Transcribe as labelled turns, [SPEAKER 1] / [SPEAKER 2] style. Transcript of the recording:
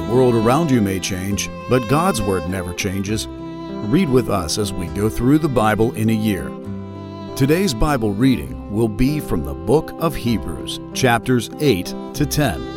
[SPEAKER 1] world around you may change, but God's Word never changes. Read with us as we go through the Bible in a year. Today's Bible reading will be from the book of Hebrews, chapters 8 to 10.